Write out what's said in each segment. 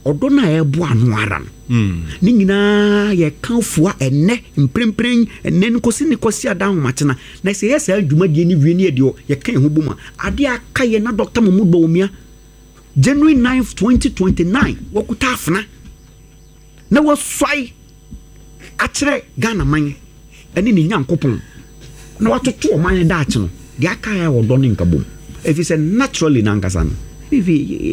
odona ebo anu ara ni nyina ye kanfua enne mprempren enne nkosi ni kosi ada homatena na se yesa adwumadie ni wie ni ye de ye kan ho boma ade aka ye na Dr. Mahmoud Bawumia January 9th 2029 wakuta afna na waswai akire Ghana man ene ni nyankopon na watoto o man da ache no de aka ya wodo ni nkabom if it's naturally nankasa no if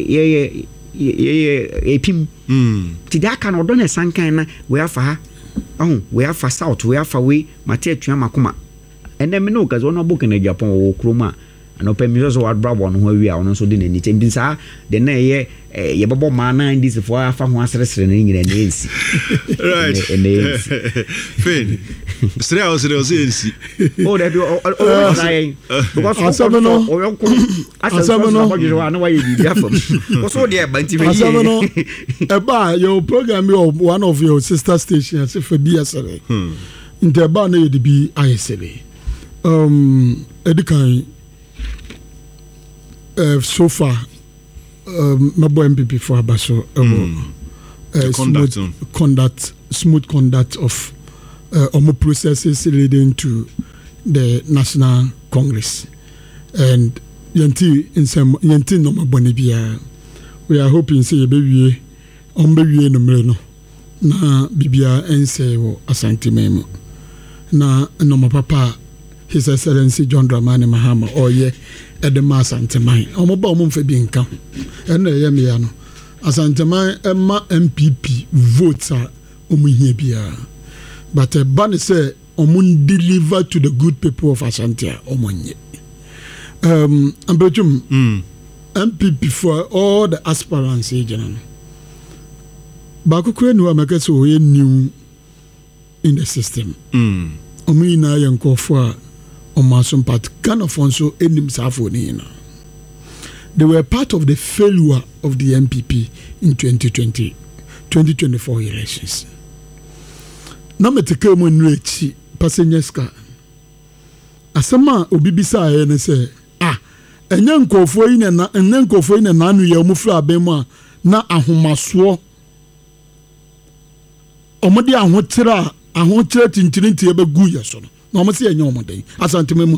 ye pim ti de aka no do na sankan na we afa ha we afa south we afa we mate atua makoma ene me no kazo no book na Japan wo kroma anope mi so what brabo no ho awi a ono so de nani tembi sa de na ye babo mana ndisi fo afa ho asresere na nyina na ensi right fin stre o ensi o de o sai because asabeno na wa ye bi afam so de banti me asabeno eba your program of one of your sister stations for DSL inte ba na ye de bi ayesele edikan so far my boy MPP for Abaso smooth conduct of processes leading to the National Congress and yenti no maboni bia we are hoping say bewie ombewie no mre na bibia ense wo Asante Memo na no papa His Excellency John Dramani Mahama oye edema Asante Man omoba omumfe bi nka ena ye me ya no Asante Man emma MPP votes a omuhie bia but ban say omun deliver to the good people of Asante omonye ambejum MPP for all the aspirants agent ba kokure no amaka so we new in the system omina yankofo a Omasum part Ghana Fonso enim safoni. They were part of the failure of the MPP in 2024 elections. Na meteke mo nrechi passengers car. Asema obibisa ye ne se enye nkofo yi na anu ye omufra abemu na ahomaso omode ahokyere tintirinti ebegu ye so no. No, say Asante Memu.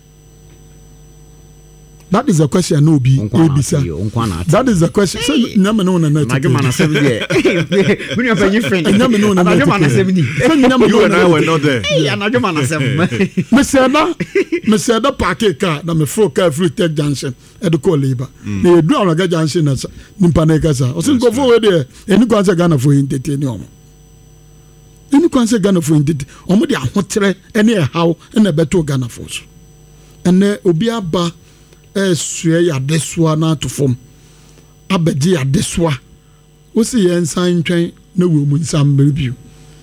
That is a question no be Obisa. That is the question. Say nyame no na na. Najuma 70. We no pay friend. Nyame no na. Najuma 70. You and I were not there. Yeah, Najuma 70. Me say that park car na me fro car free tech junction e de call labor. Na e do Alaga junction na nimpa na kasa. O sin go for we there. Eni ko answer Ghana for entertain omo. Eni ko answer Ghana for entertain. Omo de ahotere ene e how ene beto Ghana for so. Ene obi aba sue ya deswa na to form abeji ya deswa wo se ye nsan twen na wo mu nsam review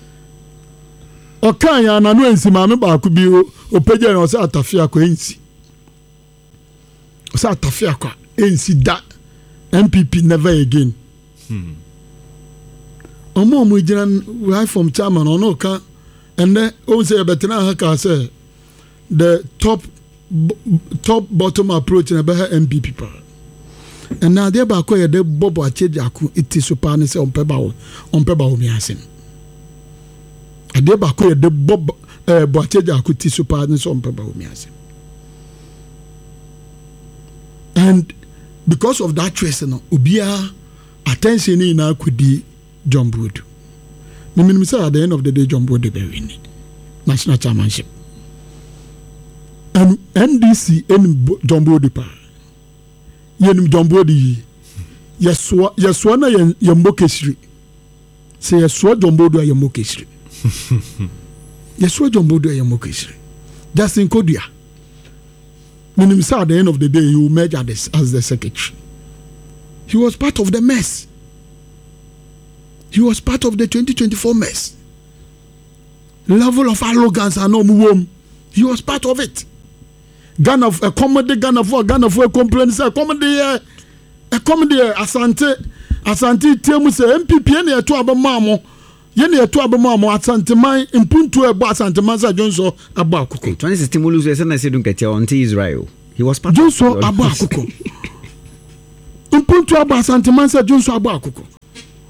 o kan ya na no ensima me ba ku bi o peje na o se atafia ko ensi o se atafia ko ensi da MPP never again omo mu jiran right from chairman ono ka and then o se betena ha ka say the top bottom approach na beha MPP pa and now there ba ko ye de bobo achejaku iti so pa ne se onpeba wo mi asem ade ba ko ye de bobo bo achejaku iti so pa ne se onpeba wo mi asem and because of that choice no obia attention ni na kudi John Bodu me say at the end of the day John Bodu be win national chairmanship. And NDC en Jombodi pa yen Jombodi yeswa na yembokesri se yeswa Jombodo yembokesri yeswa Jombodo yembokesri Justin Kodia meaning say at the end of the day he will merge as the secretary. He was part of the mess. He was part of the 2024 mess. Level of arrogance and no. He was part of it. Ghana for complain say comedy Asante temu say MPP na eto abamamo ye na eto abamamo Asante man impuntu ebo Asante man say Johnson abo akoko 2016 mulu say na say dunketia on Israel. He was part Johnson abo akoko impuntu abo Asante man say Johnson abo akoko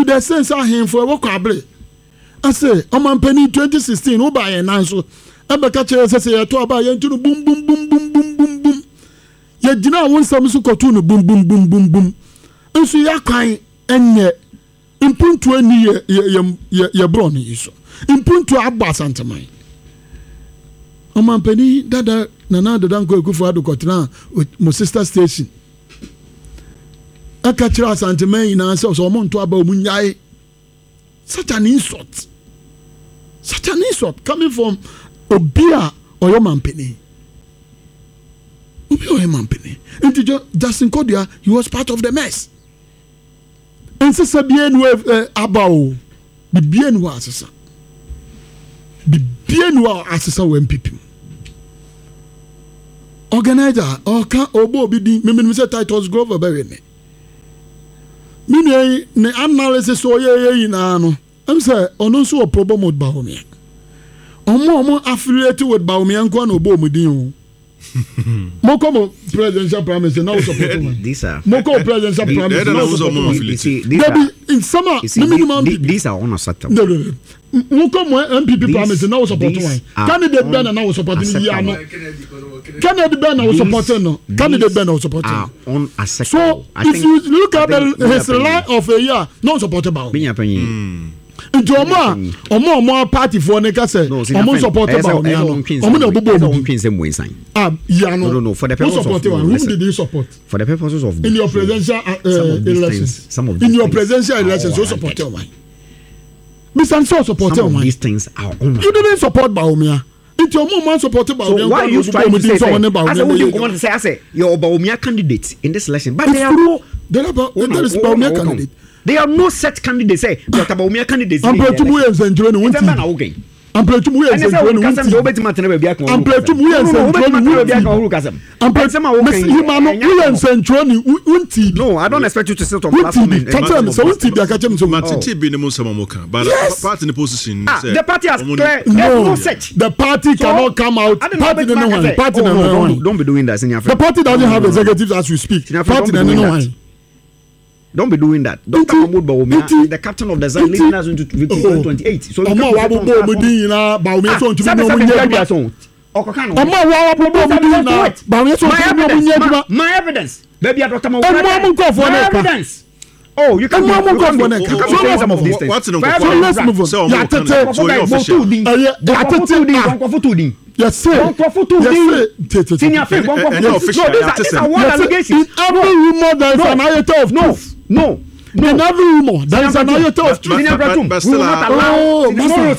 the sense I him for what cable. I say, I'm penny 2016, who buy an answer. I'm a catcher, say, I to about you to boom, boom, boom, boom, boom, boom, boom. Yet, you know, when some so cartoon, boom, boom, boom, boom, boom. And so you're kind and yet, in point to any your brownie, so in point to Abba Santa Mai. I'm penny, Dada, Nana, the Danko Kufado Cotina with my sister station. I catch us and to me in answer so I'm to about Munyai. Such an insult. Such an insult coming from Obia or your man penny. Obia or your man penny. And Justin Kodia, he was part of the mess. And so bien with Abao. Be bien wa asesa. Be bien wa asesa when people. Organizer or can obo be di me say titles Grover be me. Me ne analysis so ye na no. I'm say ono so a problem with Baumia. Omo affiliated with Baumia and kwa no obo mu din o. Moko presidential prime minister now support one. These are Moko presidential prime minister now support one. In summer minimum these are on a certain. No. Moko MPP prime minister now support one. Candidate Ben now supporting the no. Candidate Ben now supporting no. Candidate Ben now supporting. On a second. So if you look at his line of a year, no supported about. Nti omo party for ne ka say omo support about me no omo na bobo omo pinse mu insan no for the purpose of whom did you support for the purposes of in your presidential elections in your presidential elections you support Oman Mr. So support Oman these things are on you didn't support Baumia nti omo man support Baumia so why you trying to say as you come to say I say your Baumia candidate in this election but there is Baumia candidate. There are no set candidates. Say, but about me candidates. I'm playing 2 years and 21. I'm playing 2 years and 21. I'm playing 2 years and 21. No, I don't expect you to sit on platform. The party has clear. No set. The party cannot come out. Don't be doing that. The party doesn't have executives as we speak. Party doesn't. Don't be doing that. Dr. Mahmoud Bawumia, the captain of the Zion, leading us into victory 2028. So you my evidence. Baby, Dr. Mahmoud. My evidence. Oh, you can do some of these things. What's let's move on. Yes, sir. Senior these are one allegations. In every rumor there is an iota of truth. No. In every rumor there is an iota of truth. We will not allow. No.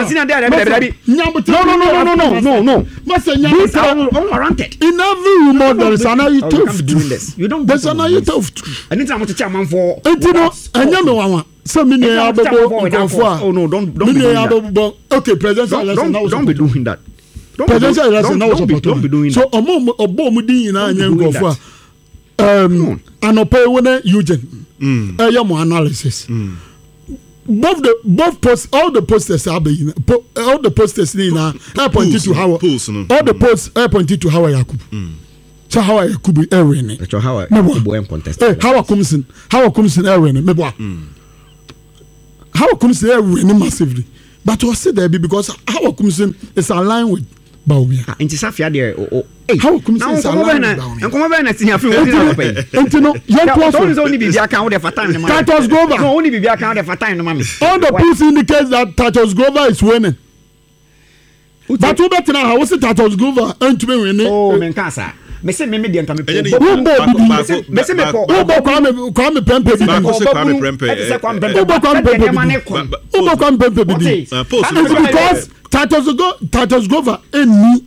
These are unwarranted. In every rumor there is an iota of truth. You don't. There's an iota of truth. I need someone to chairman for. So many oh no, don't be doing that. Okay, presidential don't be doing that. Presidential election now support. Don't be doing that. So obo mu din na nyankofo anope wona Eugene mo analysis both posts all the posters are being all the posters na pointed to how all the posts are pointed to how Yakub so how Yakub win so how Yakub contest how comes in win mebo how comes win massively but we say there because how comes in is aligned with Baumia. Inti Safia there. How come you say and come over and see after only be account for time. Titus Grover. No, only be account for time, mommy. All the polls indicate that Titus Grover is winning. But who better now? What's it Titus Grover? And to me winning. Oh, Menkasa. Me say me median come me Titus Grover any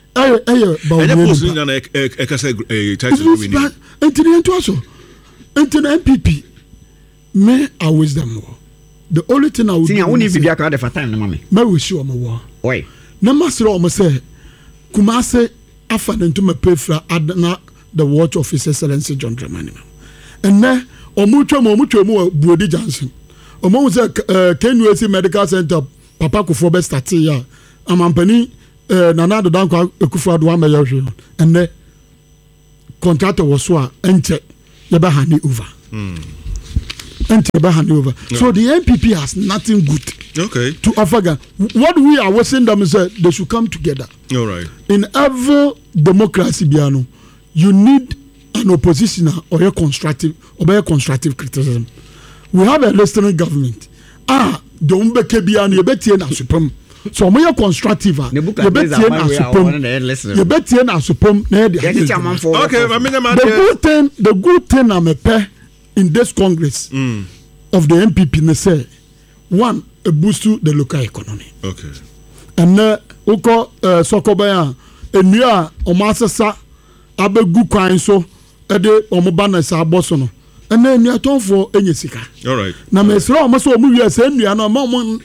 MPP me a wisdom the only thing I would see I won't even be account for time mommy me we show am war oi na masro am say Kumase afa into my prefer adna the watch officer excellency John Dramani and na omutwa mu Buodi Johnson omo say KNUST medical center papa Kufo be start ya amampani Nana do Dankwa Akufo Addo amayehwe and na contractor was so enche ye be hand over and hand over. So the NPP has nothing good to offer. What we are watching them is that they should come together. All right. In every democracy, Biano, you need an opposition or a constructive criticism. We have a listening government. Don't be Kebian, you bet in a supreme. So we are constructive. You bet in a supreme. You bet in a supreme. Okay, the good thing I'm a pair in this Congress of the NPP, say one, a boost to the local economy. Okay. And Oko Sokobaya, and you are Omasasa, Abegu Kainso, Ede Omobana Sabosono. And then you are told for any sika. All right. Now, Miss Roma, so we are saying you are a moment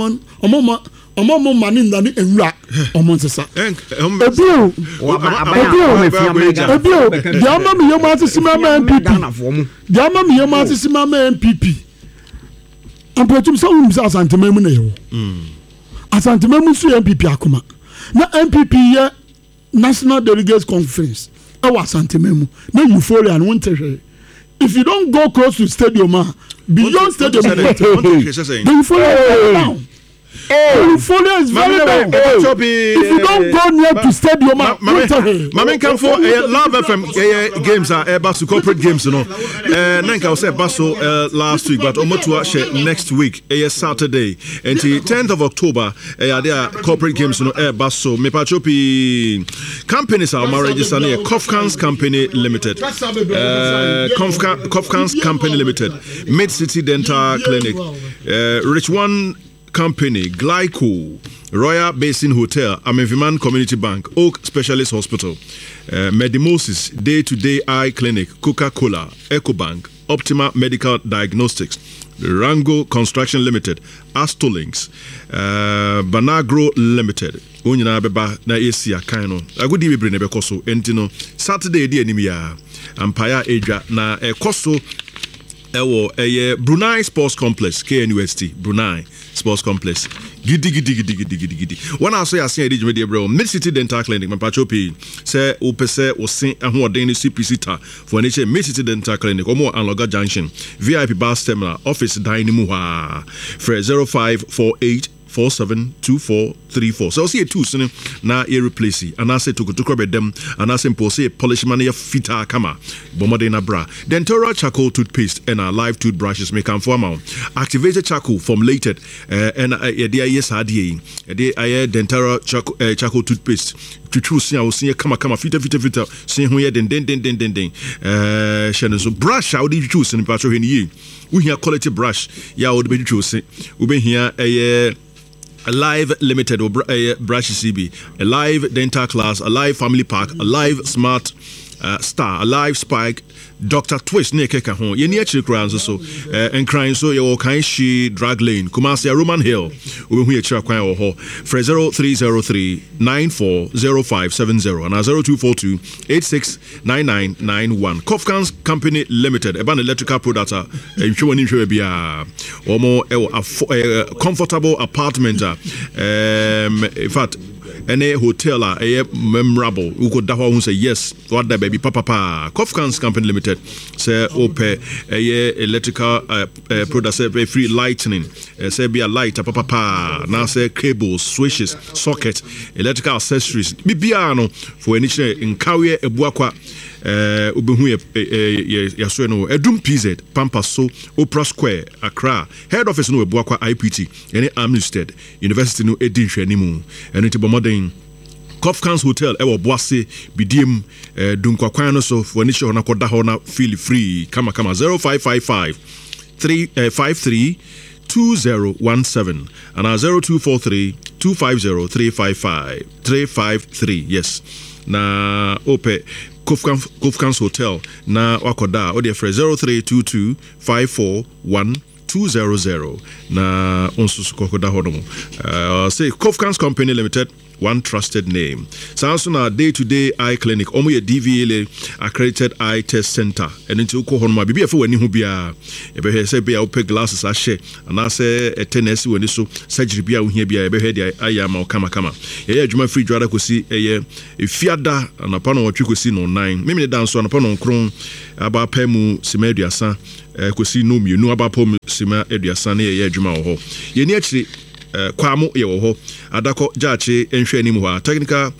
money than in Rat or Montesa. A bill, Yamma, your Matisima MPP. Yamma, your Matisima MPP. And put him some as Antimemo. As Antimemo MPP Akuma. Now, MPP, National Delegates Conference. I was Antimemo. Now, Euphoria and Winter. If you don't go close to stadium, beyond stadium, the Euphoria down. Euphoria is very down. If you don't go near to stadium, Mami come for Love FM games are about to corporate games, you know. Nanka was Basso last week, but Omotua next week, Saturday, and the 10th of October, there are corporate games, you know, Basso. Mepachopi companies are registered here. Kofkans Company Limited, Kofkans Company Limited, Mid City Dental Clinic, Rich One Company, Glyco, Royal Basin Hotel, Ameviman Community Bank, Oak Specialist Hospital, Medimosis, Day-to-Day Eye Clinic, Coca-Cola, EcoBank, Optima Medical Diagnostics, Rango Construction Limited, Astolinks, Banagro Limited. Unyina beba na esi akan agudi bebre ne bekoso entino Saturday di animia ampaya edwa na ekoso ewo Brunei Sports Complex KNUST Brunei Sports Complex gidi one also ya say edijme de bro Mid City Dental Clinic mapachopi say opese osin ahoden ni CPC for nature Mid City Dental Clinic omo Anloga Junction VIP bus terminal office dining mu ha for 0548 472434. So see a two sin na e replace and I say to bedem and I say impose polish man ya fita kama bomade na bra. Dentora charcoal toothpaste and our live toothbrushes make am form activated charcoal formulated and there yes adie there Dentora charcoal toothpaste to see I see kama fita see ho ye den so brush how did you choose in patro here we hear quality brush ya would be choose we be here a live limited or brush CB, a live dental class, a live family pack, a live smart star, a live spike, Dr. Twist near Keka home. Ye near Chilkrans so and crying so your kind she drag lane, Kumasi Roman Hill, we hear Chakwan or ho, for 0303 940570 and 0242 869991. Kofkans Company Limited, a band electrical product, and showing in or more a comfortable apartment. In fact, any hotel a memorable who could who say yes, what the baby papa. Kofkans Company Limited say ope a electrical product say free lightning say be a light papa now say cables, switches, socket, electrical accessories bibiano for any in Kawe Ebuakwa ubehu yaso no Edum PZ Pampas so Opera Square Accra head office no Ebuakwa IPT any Amnested University no edinhwe nimu eno tibo modern Kofkans Hotel ewo Boase bidiem dunkwakwan no so for any show na koda ho na feel free kama 0555 353 2017 and 0243 250 353 yes na ope Kofkans Hotel na wakoda o de 0322 541 200 na onsusu kokoda hodomo say Kofkans Company Limited, one trusted name. Sansuna day-to-day eye clinic, omo ye DVLA accredited eye test center. And into ko honma bibi afo wani hu bia. Ebe he say bia ope glasses ahye. Ana say tennis wani so surgery bia wo hia bia ebe he dia aya ma kama. Ye adwuma free dwada kosi eye efiada anapa no wotwe kosi no 9. Mimi dan so anapa no nkron aba pemu simeduasa kosi no mienu aba pom sima eduasa na ye adwuma wo ho. Ye ni akiri kwamo ye wo ho adako jache enhwe anim ho technical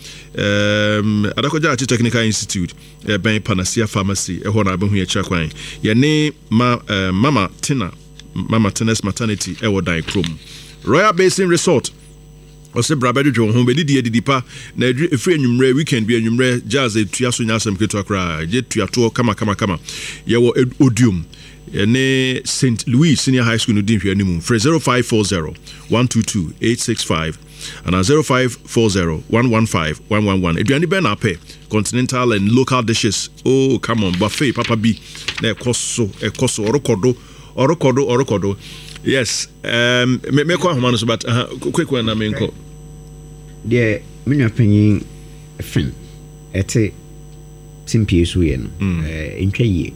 adako jache technical institute ben Panacea pharmacy ho na abehu ye kira kwan ye ne mama Tina's maternity e wo dan krom Royal Basin Resort ose brabadu jo ho be didi pa na efre anwumre weekend bi anwumre jazz etua so nyasem keto akra je tuato kama ye wo odium ne St. Louis Senior High School no din hwe animu 0540 122 865 and 0540 115 111 eduane be na pay continental and local dishes. Oh come on, buffet papa B na ekoso orokodo. Yes, me kwa homa no so but quick one na me nko de me nwa panyin fin ete simpie so ye no ntwa ye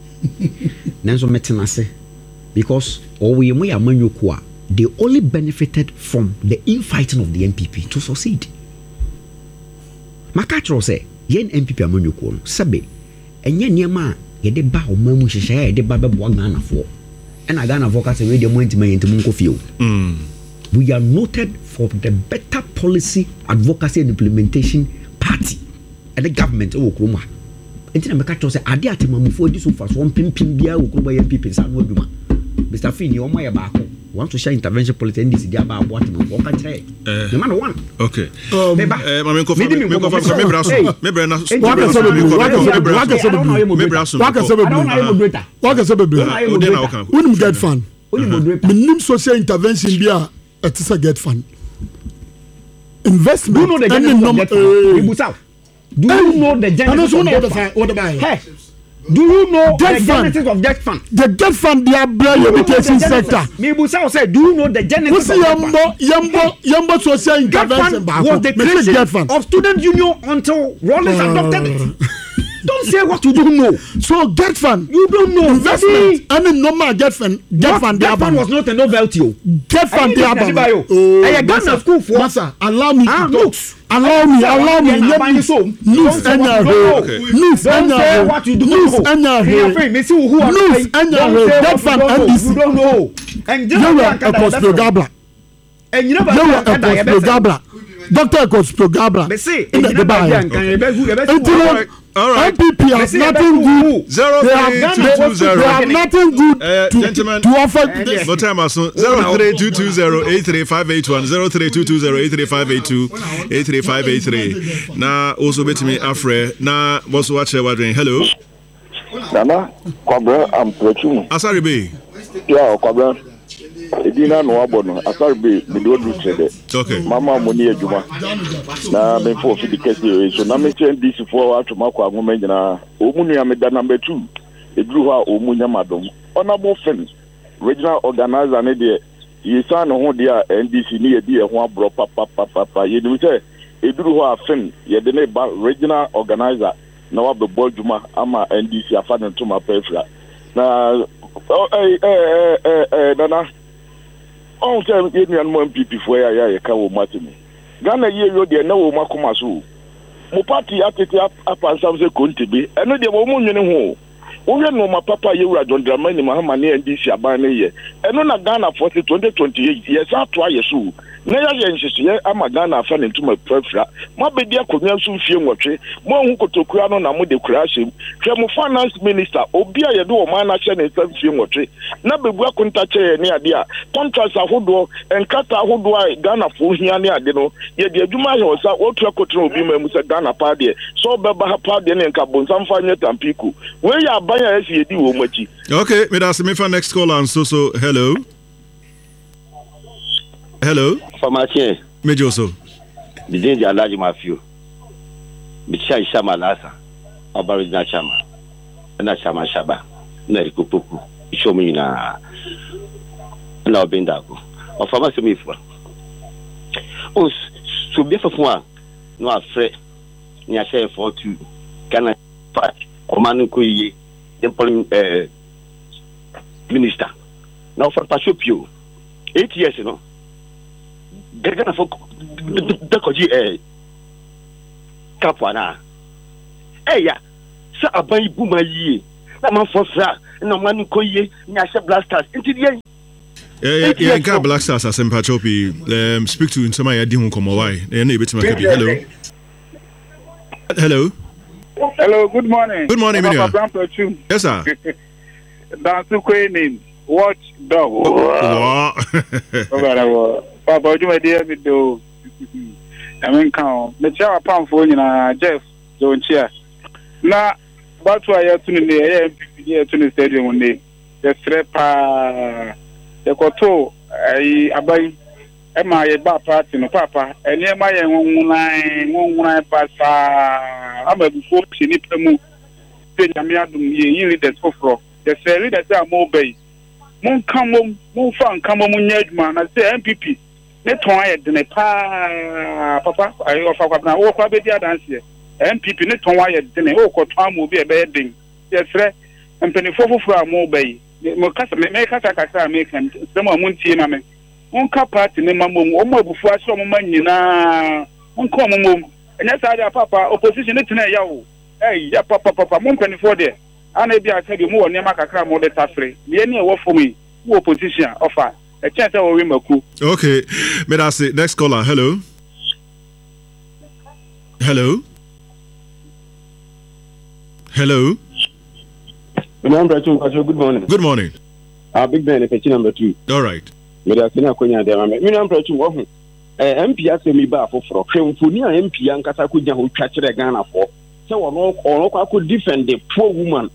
nanso metenase because we amanyoko they only benefited from the infighting of the NPP to succeed. Makatro say yen NPP amanyoko no sabe enye niema ye de ba o mamu hihya ye de ba bebo Ghana fo ena Ghana fo ka say we de montima yentimu nkofio. We are noted for the better policy advocacy and implementation party and the government o kroma. Entina meka cho say ade atemamufo di so fa so pimpim bia wo kroma NPP sa no adwuma. Mr. Fini o moye ba ko want to share intervention policy and this dia ba abo atemamufo ka kire. The man one. Okay. Me braso. Unim get fan. Minim social intervention bia etisa get fan. Investment. Do you know the genesis of get fan? Do you know the genesis of get fan? Hey, do you know the genesis of get fan? The get fan they are blind education sector. Mibusao said, do you know the genesis of get fan? Yambo social intervention was the creation of student union until Rawlings adopted it. Don't say what you don't know. So get fund. You don't know. Investment. I mean normal get fund. Get fund was not a novelty. Get fund the Abba. I got a school for. Massa, allow me to talk. News don't say what you don't know. Get fund NDC. You don't know. And you are a Gabla. And you never Gabla. Dr. Gabla. They say all right. NPP has nothing good. 03220. They have nothing good to offer. 03220-83581. 03220-83582. Now also bet me Afre. Now what's watching? Hello. Nana, Kwabra, I'm preaching. Asari Bay. Yeah, Kwabra. Edina no abono Asari Bay. Me do trade. Okay. Mama money ejuma. Na me for the case so na me change this for what to makwa ngoma nyina. Omunu ya me da number 2. Edru ha omunya madom. Honorable friend. Regional organizer ne de yesa no ho de a NDC ni ye di e ho abro papa. Ye dim say edru ha friend ye de ne ba regional organizer na wa be boljuma ama NDC afa ne to ma pefra. Na Nana on say ye ni an MPP for ya ka wo matimi. Ghana ye yo de na wo makoma so. Mo party atete apansam se kontibe. Eno de wo mu nwene ho. Wo no ma papa ye wura John Dramani Mahama ne NDC aban ne ye. Eno na Ghana for 2028 years ato aye so. Na ya ye nhyehyɛ ama Ghana afa ne ntoma prefra. Mo abedi akonwa so fie nwɔtwe. Mo hu kotokura no na mo de kura ahyem. Hwɛ mo finance minister obi a ye de wo man na hyɛ ne nsa fie nwɔtwe. Na bebu akonta kyɛ ne ade a contracts ahodoɔ enkata ahodoɔ a Ghana fo hia ne ade no ye de adwuma yɛ osa wotu akotro obi ma mu sɛ Ghana pa de so bɛba ha pa de ne nka bonsam fa nyɛ tampiku. We ya aban a esi edi wo machi. Okay, me that's me for next call and so hello. Hello. Pharmacien. Mejoso. Bijinja Alaji Mafio. Bichai Shama Lasa. Abarizna Shama. Na Shama Shaba. Na Rikupuku. Ishomina. na obendako o pharmacy me for o so be for no afre ni a share for to Ghana command ko yi the minister now for Pachopio 8 years no they're gonna for the koji kapwana yeah so aban buma yi na man for fra no man ko yi ni a share blasters into the yeah Black Stars as Pachopi speak to Nsema ya di hu komo why na na ebeti maka bi hello good morning Minia. Yes sir Dance Queen watch dog wow Papa you my dear me do I mean count the chair pound for you na Jeff don't chair na but why you tune the MPP to the stadium one day the strepa the koto ai abai e ma ye ba party no papa eni e ma ye nwan pasa amabuko chini pemu pe nyame adum ye yiri the foforo the seri that are mo bay mon kamom mon fan kamom nya adwuma na say MPP ne ton aye de pa papa ayi ofa kwa na wo kwa be dia dance MPP ne ton aye de ne wo ko ton mo bi e be den ye sere mpeni foforo mo bay mo kasa me kasa me kan samo mun tie na me on ka party ne mamom o mo abufu aso mo manyina on ko momom enya sa dia papa opposition ne tena ya wo ya papa mo mpeni for there ana bi aka bi mo woni makakra mo de tafre me ne wo fomi wo opposition offer e chance wo wi maku okay me that say next caller hello Good morning. Good morning. Big Ben, if number 2. All right. Me da sina konya de mama. Me number 2 wo hu. MP asemi ba afoforo. Hwemfoni a MP ankasa ko gya ho twa kire Ghana fo. Se wono kwa defend the poor woman.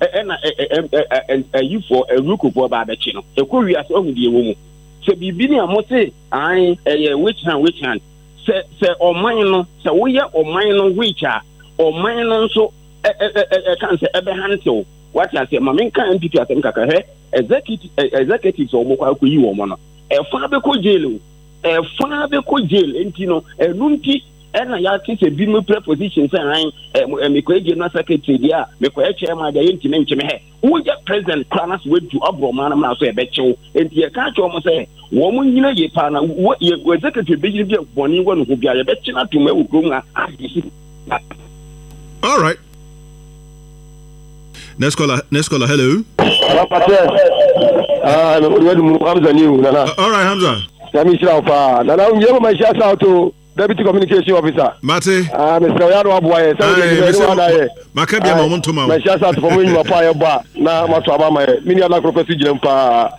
You for a ruku for ba bechi no. E ko wi ase ohu de ewo mu. Se bibi ni amote an which hand. Se oman no, se wo ye oman no which a oman no so kan se ebe hantel. What I say, Mamma can MPP at Mkaka, executives or Moka, you woman. A Fabeco jail, a Fabeco jail, and Tino, a Lunti, and I think a big preposition saying, Mikoy General Secretary, Mikoy Chairman, the Intimate Chime, who get President Kranas went to Abromana, I bet you, and the catch almost say, woman, you know, your partner, what your executive big Bonnie one who be a bet you not to me with all right. Next caller, hello. All right, Hamza. Nana unjema maisha sawa tu Deputy Communication Officer. Mate. Mr. Oyano Abuaye. Makabi ya mamuntu ma. Maisha sawa tu pamoja mapa ya ba na maso abama ye. Mini ala professor jempa.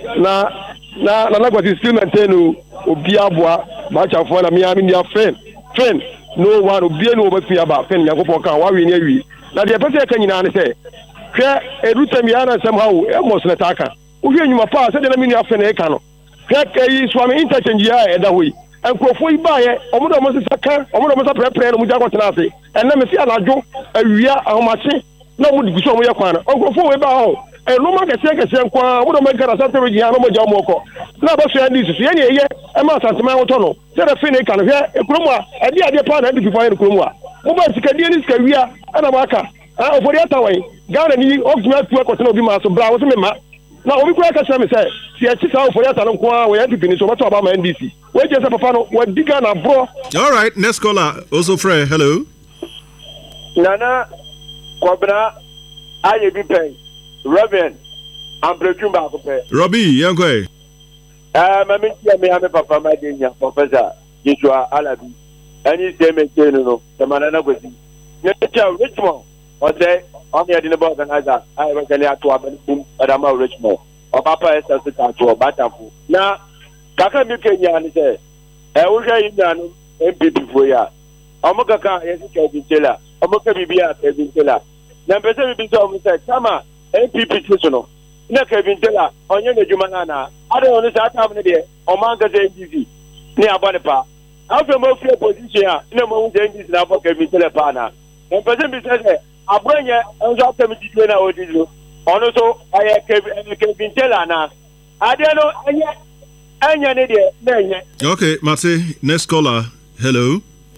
Na kwa still maintain obi abua bacha fo na mini ya friend. No one obi no obi aba friend Yakopo kan wa wi ni awi. Na de pese ka nyina ne se hwe erutam ya na somehow emos na taka uhwe nyuma pa se de na mini afa na e ka no hwe kai swami interchange ya e da hoyi enkofo yi ba ye omodo mo se saka omodo mo sa prepare no mu ja kwatena ase enna me si alajo awia ahomache na mo diguso mo ye kwana enkofo we ba ho no ma kese nkwa omodo mo gara sa teroji ya no mo ja mo ko na ba so ya dis so ye ne ye e ma santema wo to no se de fini ka no hwe ekromu a ade pa na ndi fifa ye ekromu a mo ba sikadie ni sikawia ana maka for the other way, Ghana ni Oxford to a obi ma so bra wo se me ma na obi kwa ka me say si e chisa for the other no kwa we MPP ni so matter about my NDC we just papa no we diga na bro. All right, next caller also Frey, hello. Nana Kwabra aye bi pen Robin Ambreju ba ko pe Robbie yankwe mami tia me ame papa ma de nya Professor Joshua Alabi ani se me tenu no te manana gosi Richmond, or say, on the Edinburgh organizer, I was going to Abel Adama Richmond, or Papa is a to a Batafu. Now, Kaka Mukanya say, I will say in MPP for ya. Omokaka is a Kevin Taylor, Omoka Bibia, Kevin Taylor. Number 7 be said, Sama, MPP Tusono, no Kevin Taylor, on your Jumanana. I don't want to start having a day, or Manga JDZ, near Bonipa. After more fair position, no more changes now for Kevin Taylor Pana. And President says, I bring you and drop them to dinner or did you. Also, I have Kevin Taylor now. Adeno, anya ne de. Okay, Mate, next caller. Hello.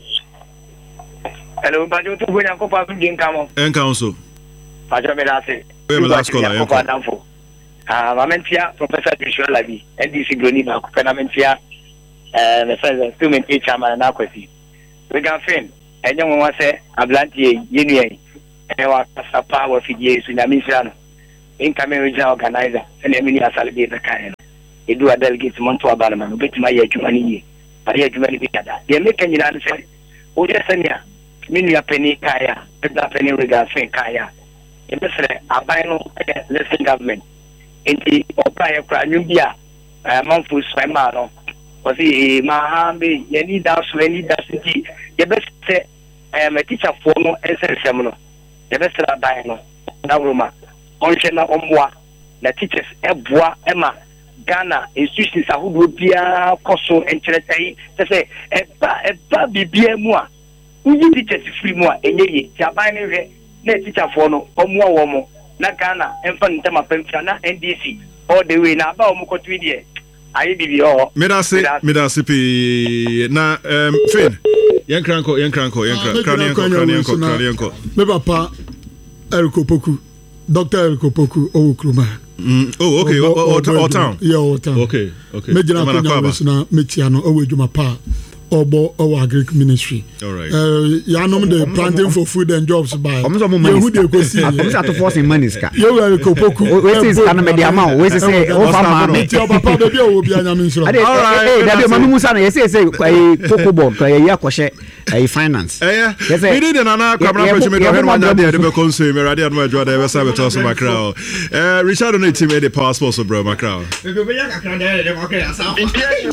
Hello, but you to go and copa in Camo. And council. Pajamelase. We have a last caller. Mamentia, Professor Joshua Labi, NDC Gronina, Penamentia, the President, Student Chairman and Aquasi. We can fin, and young one say, Ablanti, Union, and our power for years in the mission. Incoming regional organizer, and Emilia Salvia Canon. They do a delegate Monto Abalaman, bit my Jumani, Maria Jumani Picada. They make any answer. Oh, yes, and ya, Minia Penny Kaya, Pena Penny Regal Saint Kaya. In this way, a final lesson government. In the Opera Cranubia, Monfus Swamano, was he Mahambi, Yenny Dash, Lenny Dacity, the best say, I am a teacher for no essence seminal. The best Dino, Naruma, Onchena Omwa, the teachers, Ebois, Emma, Ghana, institutions who would be a coso and Chetai, to say, a baby beer more. We teachers free more, and ye, Jabine, the teacher for no, Omwa Womo. Na Ghana, Infant Tema Pensiana, NDC, all the way now, Mokotwidia. I be all. Medasipi. Na, Finn. Yankranko. Me papa, Eriko Poku, Dr. Eriko Poku, Okruma. Oh, okay, all town. Yeah, all town. Okay. Mejina Kenya, Metiano, Owejuma Pa. Obo our Greek ministry. All right. Yanom the planting for food and jobs by. Who they go see? I'm to force in money. You were Kopoku. Where is Anna amount? Where is say? Oh, farmer. Your papa baby will be an aminsro. All right. That be Manu Musa. Yes, say Coco board. Ya kwashe finance. Yes, we did another camera person. Me don't want that. The consumer. Me ready and my job. Ever serve to us my crowd. Richard don't need to make the passport, so bro, my crowd.